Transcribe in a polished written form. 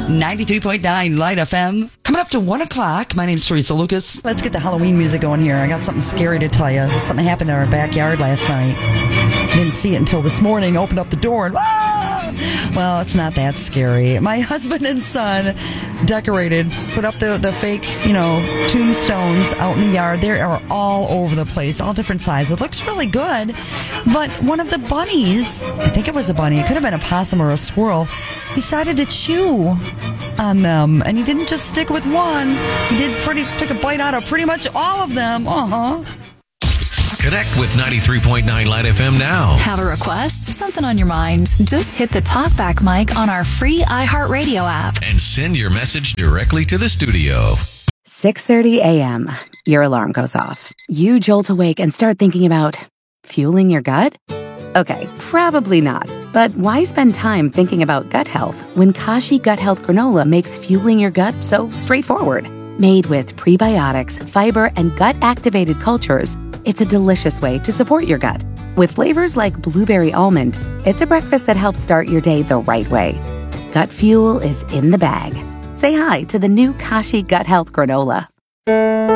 93.9 Light FM. Coming up to 1 o'clock. My name's Teresa Lucas. Let's get the Halloween music going here. I got something scary to tell you. Something happened in our backyard last night. Didn't see it until this morning. Opened up the door and well, it's not that scary. My husband and son decorated, put up the fake, tombstones out in the yard. They are all over the place, all different sizes. It looks really good. But one of the bunnies, I think it was a bunny, it could have been a possum or a squirrel, decided to chew on them. And he didn't just stick with one. He took a bite out of pretty much all of them. Connect with 93.9 Light FM now. Have a request? Something on your mind? Just hit the talkback mic on our free iHeartRadio app. And send your message directly to the studio. 6:30 a.m. Your alarm goes off. You jolt awake and start thinking about fueling your gut? Okay, probably not. But why spend time thinking about gut health when Kashi Gut Health Granola makes fueling your gut so straightforward? Made with prebiotics, fiber, and gut-activated cultures, it's a delicious way to support your gut. With flavors like blueberry almond, it's a breakfast that helps start your day the right way. Gut fuel is in the bag. Say hi to the new Kashi Gut Health Granola.